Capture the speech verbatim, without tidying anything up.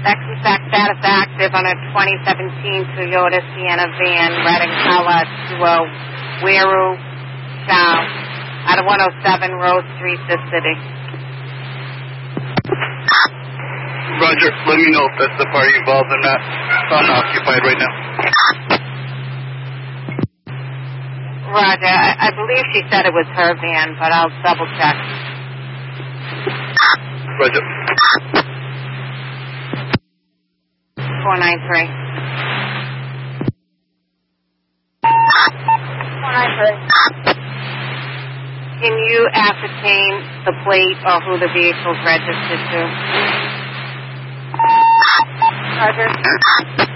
Equifax status active on a twenty seventeen Toyota Sienna van, red in color, to a Weru town, out of one oh seven Rose Street, this city. Roger, let me know if that's the party involved in that. It's unoccupied right now. Roger, I, I believe she said it was her van, but I'll double check. Roger. four nine three. four nine three. Can you ascertain the plate or who the vehicle's registered to? Roger.